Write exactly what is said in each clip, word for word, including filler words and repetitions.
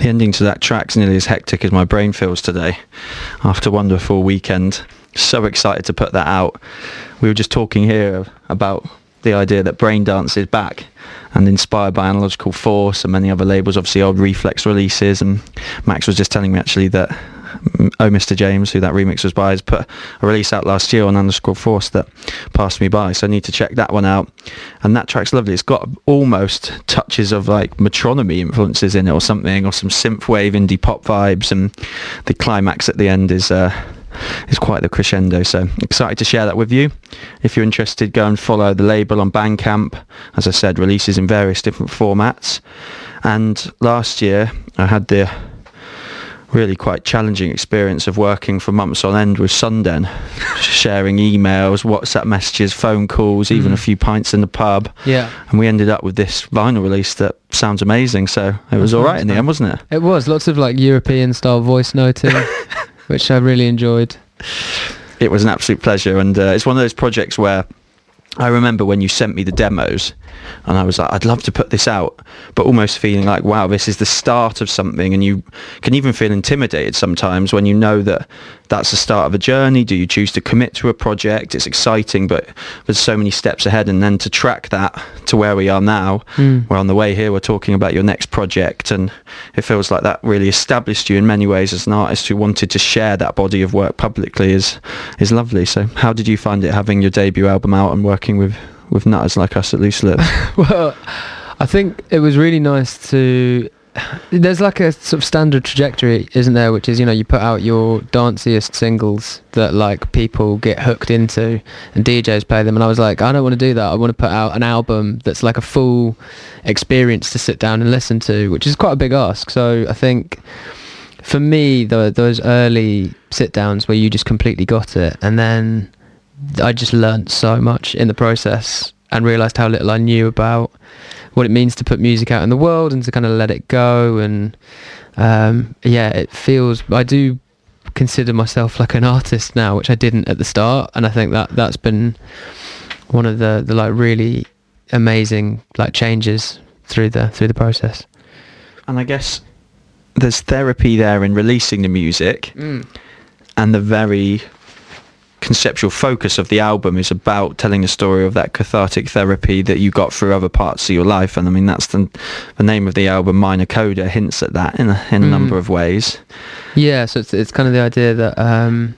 ending to that track's nearly as hectic as my brain feels today after a wonderful weekend. So excited to put that out. We were just talking here about the idea that Braindance is back, and inspired by Analogical Force and many other labels, obviously old Reflex releases. And Max was just telling me actually that Oh Mister James, who that remix was by, has put a release out last year on Analogical Force that passed me by, so I need to check that one out. And that track's lovely. It's got almost touches of like Metronomy influences in it or something, or some synthwave indie pop vibes, and the climax at the end is uh is quite the crescendo. So excited to share that with you. If you're interested, go and follow the label on Bandcamp. As I said, releases in various different formats. And last year I had the really quite challenging experience of working for months on end with Sunden, sharing emails, WhatsApp messages, phone calls, even mm. a few pints in the pub. Yeah. And we ended up with this vinyl release that sounds amazing. So it was all right in the end, wasn't it? It was. Lots of like European style voice noting, which I really enjoyed. It was an absolute pleasure. And uh, it's one of those projects where I remember when you sent me the demos and I was like, I'd love to put this out, but almost feeling like, wow, this is the start of something. And you can even feel intimidated sometimes when you know that that's the start of a journey. Do you choose to commit to a project? It's exciting, but there's so many steps ahead. And then to track that to where we are now, mm. we're on the way here, we're talking about your next project. And it feels like that really established you in many ways as an artist who wanted to share that body of work publicly is is lovely. So how did you find it, having your debut album out and working with with nutters like us at Loose Lips? Well, I think it was really nice to... There's like a sort of standard trajectory, isn't there, which is, you know, you put out your danciest singles that like people get hooked into and D Js play them, and I was like, I don't want to do that. I want to put out an album that's like a full experience to sit down and listen to, which is quite a big ask. So I think for me, the, those early sit downs where you just completely got it, and then I just learnt so much in the process and realised how little I knew about what it means to put music out in the world and to kind of let it go. And um, yeah, it feels, I do consider myself like an artist now, which I didn't at the start. And I think that that's been one of the, the like really amazing like changes through the through the process. And I guess there's therapy there in releasing the music, mm. and the very conceptual focus of the album is about telling the story of that cathartic therapy that you got through other parts of your life. And I mean, that's the, the name of the album. Minor Coda hints at that in a, in a mm. number of ways. Yeah, so it's it's kind of the idea that um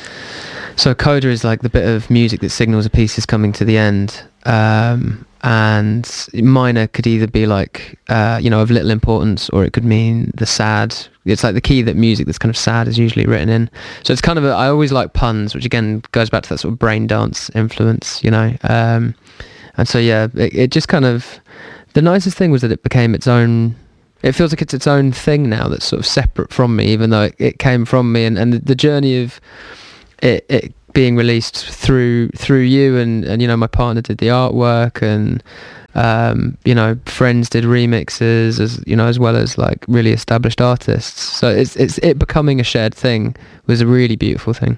so coda is like the bit of music that signals a piece is coming to the end, um and minor could either be like uh you know, of little importance, or it could mean the sad. It's like the key that music that's kind of sad is usually written in. So it's kind of a, I always like puns, which again goes back to that sort of Braindance influence, you know. Um and so yeah, it, it just kind of, the nicest thing was that it became its own, it feels like it's its own thing now that's sort of separate from me, even though it, it came from me. And, and the, the journey of it, it being released through through you, and, and you know, my partner did the artwork, and um, you know, friends did remixes, as you know, as well as like really established artists. So it's it's it becoming a shared thing was a really beautiful thing.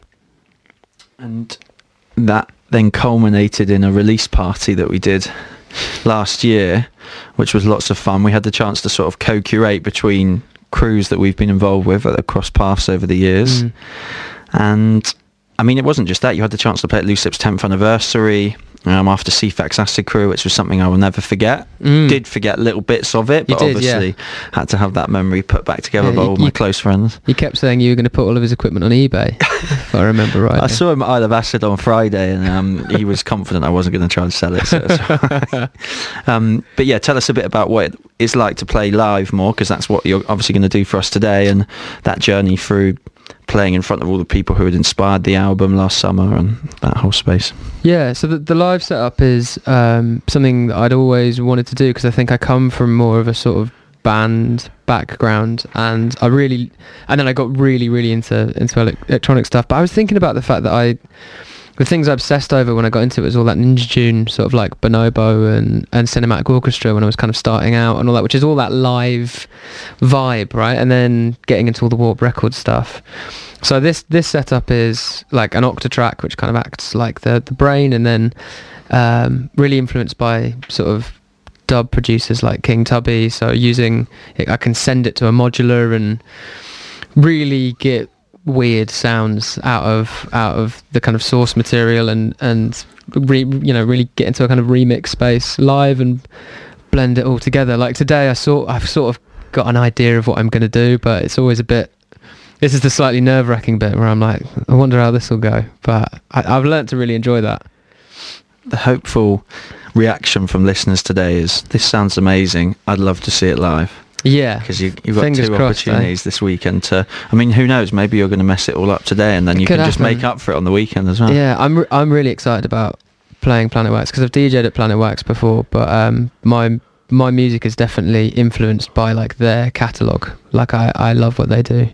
And that then culminated in a release party that we did last year, which was lots of fun. We had the chance to sort of co-curate between crews that we've been involved with that have crossed paths over the years. Mm. And I mean, it wasn't just that. You had the chance to play at Loose Lips' tenth anniversary um, after C FAX Acid Crew, which was something I will never forget. Mm. Did forget little bits of it, but did, obviously yeah. had to have that memory put back together yeah, by you, all my you, close friends. You kept saying you were going to put all of his equipment on eBay, if I remember right. I saw him at Isle of Acid on Friday, and um, he was confident I wasn't going to try and sell it. So it was right. um, but yeah, tell us a bit about what it's like to play live more, because that's what you're obviously going to do for us today, and that journey through playing in front of all the people who had inspired the album last summer and that whole space. Yeah, so the, the live setup is um, something that I'd always wanted to do, because I think I come from more of a sort of band background, and I really, and then I got really, really into into electronic stuff. But I was thinking about the fact that I, the things I obsessed over when I got into it was all that Ninja Tune, sort of like Bonobo and, and Cinematic Orchestra when I was kind of starting out and all that, which is all that live vibe, right? And then getting into all the Warp Records stuff. So this this setup is like an Octatrack, which kind of acts like the, the brain, and then um, really influenced by sort of dub producers like King Tubby, so using it, I can send it to a modular and really get weird sounds out of out of the kind of source material, and and re, you know really get into a kind of remix space live and blend it all together. Like today, I sort I've sort of got an idea of what I'm going to do, but it's always a bit. This is the slightly nerve-wracking bit where I'm like, I wonder how this will go. But I, I've learnt to really enjoy that. The hopeful reaction from listeners today is, this sounds amazing. I'd love to see it live. Yeah. Because you, you've got Fingers two crossed, opportunities eh? this weekend to... I mean, who knows? Maybe you're going to mess it all up today and then It you could can just happen. make up for it on the weekend as well. Yeah, I'm re- I'm really excited about playing Planet Wax because I've D J'd at Planet Wax before, but um, my my music is definitely influenced by like their catalogue. Like I, I love what they do.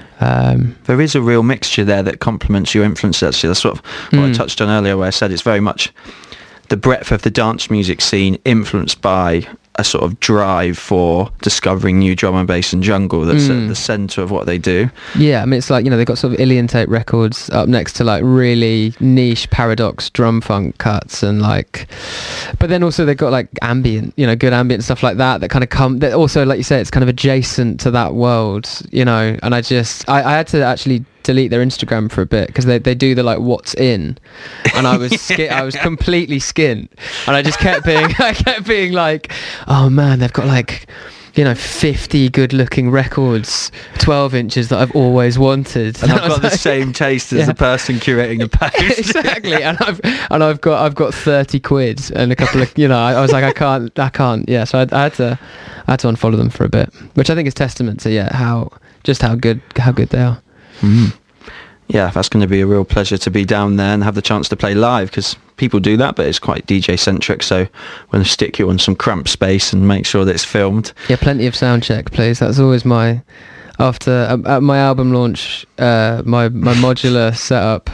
Um, There is a real mixture there that complements your influence. Actually, that's sort of what I Mm. touched on earlier, where I said it's very much the breadth of the dance music scene influenced by a sort of drive for discovering new drum and bass and jungle that's Mm. at the centre of what they do. yeah, I mean it's like, you know, they've got sort of Ilian Tape records up next to like really niche paradox drum funk cuts, and like, but then also they've got like ambient, you know, good ambient stuff like that that kind of come. That also, like you say, it's kind of adjacent to that world, you know. And I just, I, I had to actually delete their Instagram for a bit because they, they do the like what's in, and I was ski- I was completely skint, and I just kept being I kept being like, oh man, they've got like, you know, fifty good looking records, twelve inches that I've always wanted, And I I've was got the like- same taste as Yeah. the person curating the post. exactly, and I've and I've got I've got thirty quid and a couple of, you know, I, I was like I can't I can't yeah, so I, I had to I had to unfollow them for a bit, which I think is testament to yeah how just how good how good they are. Mm. Yeah, that's going to be a real pleasure to be down there and have the chance to play live, because people do that, but it's quite D J centric. So we're going to stick you on some cramped space and make sure that it's filmed. Yeah, plenty of sound check, please. That's always my after uh, at my album launch, uh, my my modular setup.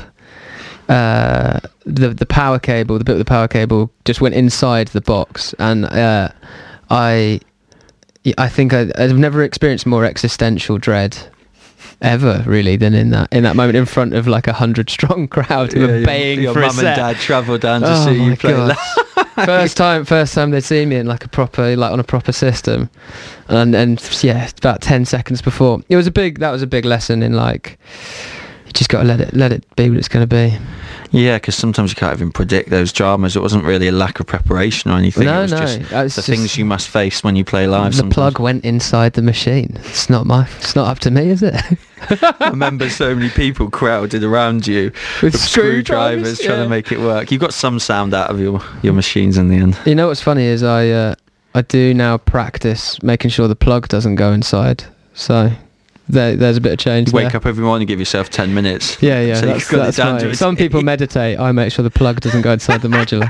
Uh, the the power cable, the bit with the power cable, just went inside the box, and uh, I I think I, I've never experienced more existential dread ever, really, than in that in that moment in front of like a hundred strong crowd who Yeah, were your- baying your for a mum set. and dad travel down to Oh see you my play God. live. first time first time they'd seen me in like a proper like on a proper system, and and yeah, about ten seconds before, it was a big that was a big lesson in like, you just got to let it let it be what it's going to be. Yeah, because sometimes you can't even predict those dramas. It wasn't really a lack of preparation or anything. No, it was no, just that was the just- things you must face when you play live. The sometimes. plug went inside the machine. It's not my it's not up to me, is it? I remember so many people crowded around you With with screwdrivers trying yeah. to make it work. You got some sound out of your, your machines in the end. You know what's funny is I uh, I do now practice making sure the plug doesn't go inside. So there, there's a bit of change You wake there. up every morning, give yourself ten minutes. Yeah, yeah. So that's, you've got that's it down my- to a Some T. people meditate. I make sure the plug doesn't go inside the modular.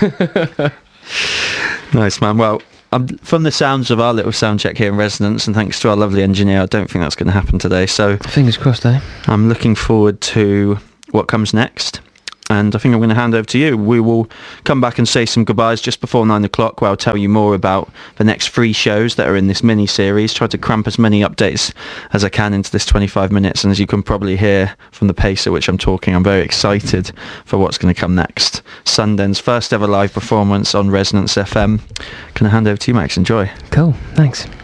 Nice, man. Well, um, from the sounds of our little sound check here in Resonance, and thanks to our lovely engineer, I don't think that's going to happen today. So Fingers crossed, eh? I'm looking forward to what comes next. And I think I'm going to hand over to you. We will come back and say some goodbyes just before nine o'clock, where I'll tell you more about the next three shows that are in this mini-series. Try to cramp as many updates as I can into this twenty-five minutes. And as you can probably hear from the pace at which I'm talking, I'm very excited for what's going to come next. Sunden's first ever live performance on Resonance F M. Can I hand over to you, Max? Enjoy. Cool. Thanks.